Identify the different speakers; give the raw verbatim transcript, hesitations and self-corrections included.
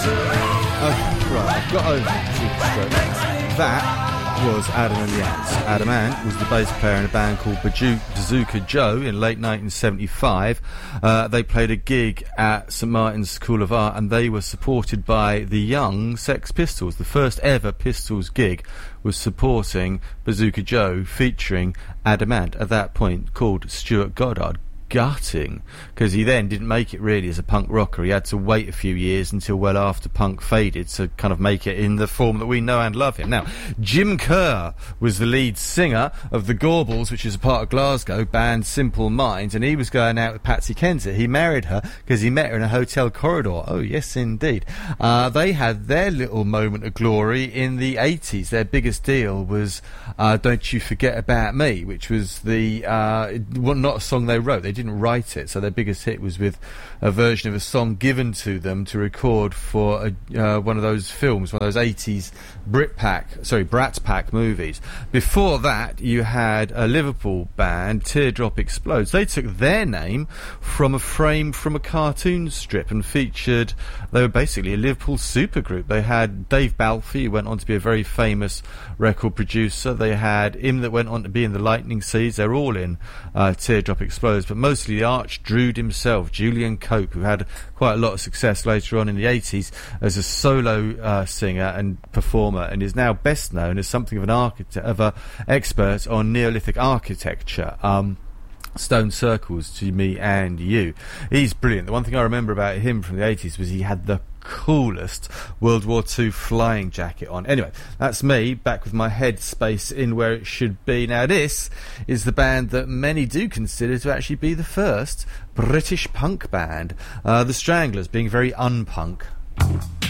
Speaker 1: Okay, right, I've got over Superstroke. That was Adam and the Ants. Adam Ant was the bass player in a band called Baju- Bazooka Joe in late nineteen seventy-five. Uh, they played a gig at St Martin's School of Art, and they were supported by the young Sex Pistols. The first ever Pistols gig was supporting Bazooka Joe, featuring Adam Ant, at that point called Stuart Goddard. Gutting, because he then didn't make it really as a punk rocker. He had to wait a few years until well after punk faded to kind of make it in the form that we know and love him. Now, Jim Kerr was the lead singer of the Gaubles, which is a part of Glasgow band Simple Minds, and he was going out with Patsy Kensit. He married her because he met her in a hotel corridor. Oh yes indeed. Uh, they had their little moment of glory in the eighties. Their biggest deal was uh, Don't You Forget About Me, which was the uh, well, not a song they wrote. They didn't write it, so their biggest hit was with a version of a song given to them to record for a, uh, one of those films, one of those eighties Brit Pack, sorry, Brat Pack movies. Before that, you had a Liverpool band, Teardrop Explodes. They took their name from a frame from a cartoon strip and featured, they were basically a Liverpool supergroup. They had Dave Balfe, who went on to be a very famous record producer. They had him that went on to be in the Lightning Seeds. They're all in uh, Teardrop Explodes, but most mostly the arch druid himself, Julian Cope, who had quite a lot of success later on in the eighties as a solo uh, singer and performer, and is now best known as something of an architect, of a expert on Neolithic architecture. Um, Stone circles to me and you. He's brilliant. The one thing I remember about him from the eighties was he had the coolest World War Two flying jacket on. Anyway, that's me back with my head space in where it should be. Now this is the band that many do consider to actually be the first British punk band, uh, the Stranglers, being very unpunk.